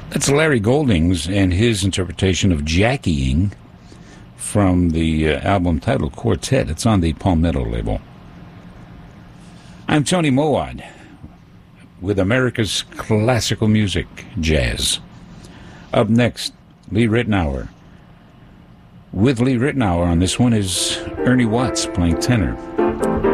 That's Larry Goldings and his interpretation of Jackieing from the album titled Quartet. It's on the Palmetto label. I'm Tony Mowat with America's classical music, jazz. Up next, Lee Ritenour. With Lee Ritenour on this one is Ernie Watts playing tenor.